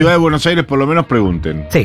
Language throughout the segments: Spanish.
Ciudad de Buenos Aires por lo menos pregunten. Sí.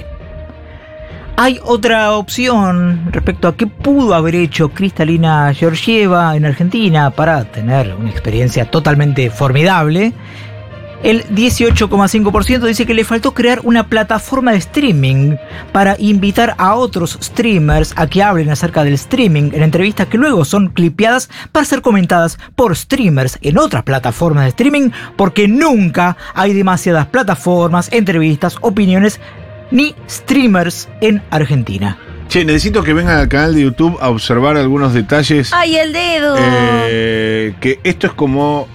Hay otra opción respecto a qué pudo haber hecho Kristalina Georgieva en Argentina para tener una experiencia totalmente formidable. El 18,5% dice que le faltó crear una plataforma de streaming para invitar a otros streamers a que hablen acerca del streaming en entrevistas que luego son clipeadas para ser comentadas por streamers en otras plataformas de streaming, porque nunca hay demasiadas plataformas, entrevistas, opiniones ni streamers en Argentina. Che, necesito que vengan al canal de YouTube a observar algunos detalles. ¡Ay, el dedo! Que esto es como...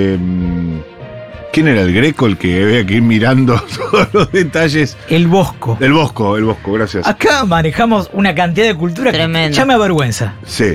¿quién era el Greco el que había que ir mirando todos los detalles? El Bosco. El Bosco, gracias. Acá manejamos una cantidad de cultura Tremendo. que ya me avergüenza. Sí.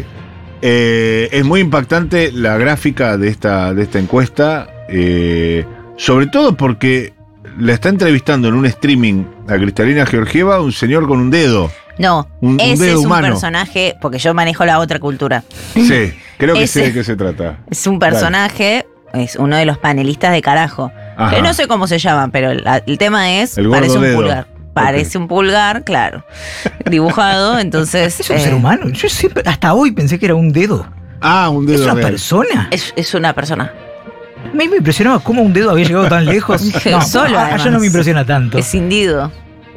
Es muy impactante la gráfica de esta encuesta, sobre todo porque la está entrevistando en un streaming a Kristalina Georgieva un señor con un dedo. No, un ese dedo es un humano. personaje, porque yo manejo la otra cultura. Sí, creo que sé Ese de qué se trata. Es un personaje, es uno de los panelistas de Carajo. Ajá. Que no sé cómo se llaman, pero el tema es, El gordo parece un dedo. pulgar. Parece un pulgar, claro. Dibujado, entonces... ¿Es un ser humano? Yo siempre, hasta hoy pensé que era un dedo. Ah, un dedo ¿Es una real. persona? Es una persona. A mí me impresionaba cómo un dedo había llegado tan lejos. No, Solo, allá además. no me impresiona tanto. Escindido.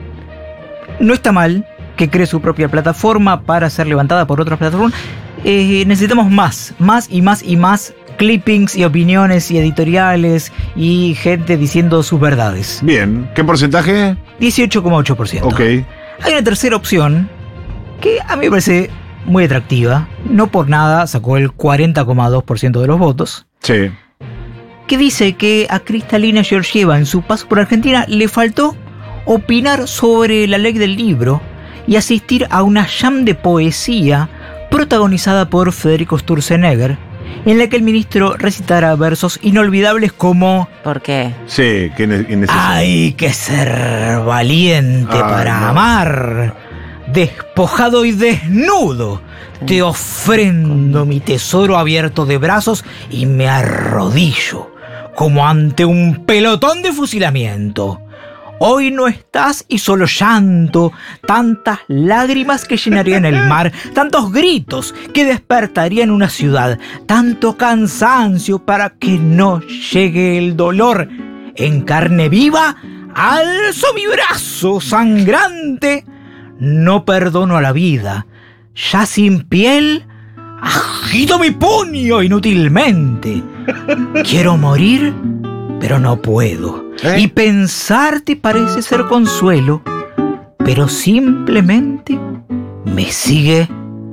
No está mal que cree su propia plataforma para ser levantada por otras plataformas. Necesitamos más clippings y opiniones y editoriales y gente diciendo sus verdades. Bien, ¿qué porcentaje? 18,8%. Ok. Hay una tercera opción que a mí me parece muy atractiva. No por nada sacó el 40,2% de los votos. Sí. Que dice que a Kristalina Georgieva en su paso por Argentina le faltó opinar sobre la ley del libro y asistir a una jam de poesía protagonizada por Federico Sturzenegger, en la que el ministro recitara versos inolvidables como ¿Por qué? Sí, que necesario. hay que ser valiente para no. amar, despojado y desnudo. Te ofrendo mi tesoro abierto de brazos y me arrodillo como ante un pelotón de fusilamiento. Hoy no estás y solo llanto, tantas lágrimas que llenarían el mar, tantos gritos que despertarían una ciudad, tanto cansancio para que no llegue el dolor. En carne viva, alzo mi brazo sangrante, no perdono a la vida. Ya sin piel, agito mi puño inútilmente. Quiero morir, pero no puedo. Y pensarte parece ser consuelo, pero simplemente me sigue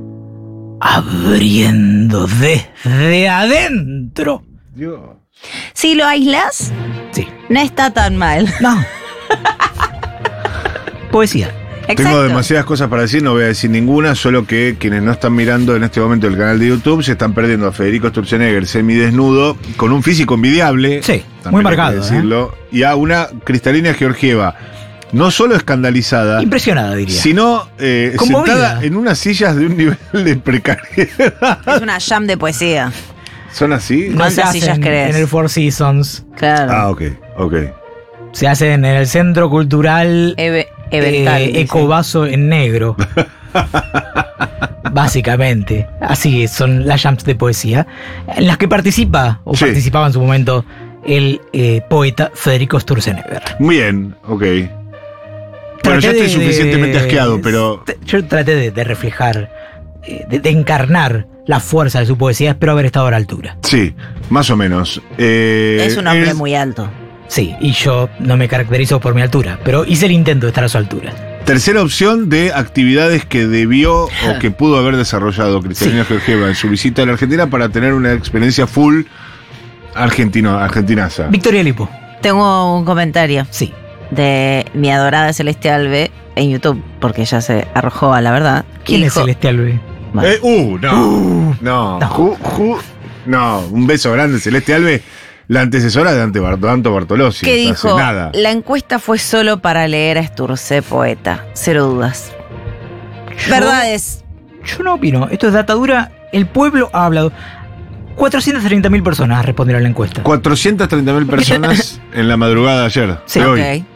abriendo desde adentro. Dios. Si lo aislas, Sí. no está tan mal. No. Poesía. Exacto. Tengo demasiadas cosas para decir, no voy a decir ninguna, solo que quienes no están mirando en este momento el canal de YouTube se están perdiendo a Federico Sturzenegger semidesnudo, con un físico envidiable. Sí, también muy hay que marcado, decirlo, y a una Kristalina Georgieva, no solo escandalizada, Impresionada, diría. sino Conmovida. sentada en unas sillas de un nivel de precariedad. Es una jam de poesía. ¿Son así? No ¿Cuántas se hacen sillas querés? en el Four Seasons. Claro. Ah, ok. Se hacen en el Centro Cultural Evental, dice. Ecovaso en negro. Básicamente. Así son las jams de poesía. En las que participa, o Sí. participaba en su momento, el poeta Federico Sturzenegger. Muy bien, ok. Bueno, Traté ya estoy de- suficientemente asqueado, pero... Yo traté de reflejar, de encarnar la fuerza de su poesía. Espero haber estado a la altura. Sí, más o menos. Es un hombre muy alto. Sí, y yo no me caracterizo por mi altura, pero hice el intento de estar a su altura. Tercera opción de actividades que debió o que pudo haber desarrollado Kristalina Georgieva en su visita a la Argentina para tener una experiencia full argentinaza. Victoria Lipo. Tengo un comentario Sí. de mi adorada Celeste Alve en YouTube, porque ella se arrojó a la verdad. ¿Quién Dijo- es Celeste Alve? Bueno, No. No. No, un beso grande, Celeste Alve, la antecesora de Anto Bartolozzi. ¿Qué hasta hace dijo? nada. La encuesta fue solo para leer a Sturze, poeta. Cero dudas. Verdades. Yo no opino. Esto es data dura. El pueblo ha hablado. 430.000 personas respondieron a la encuesta. 430.000 personas en la madrugada de ayer, Sí, de hoy. Ok.